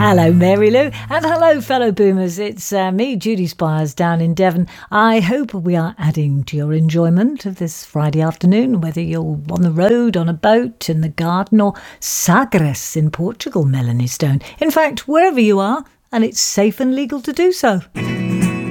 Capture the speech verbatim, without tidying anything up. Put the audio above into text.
Hello, Mary Lou, and hello, fellow boomers. It's uh, me, Judy Spires, down in Devon. I hope we are adding to your enjoyment of this Friday afternoon, whether you're on the road, on a boat, in the garden, or Sagres in Portugal, Melanie Stone. In fact, wherever you are, and it's safe and legal to do so.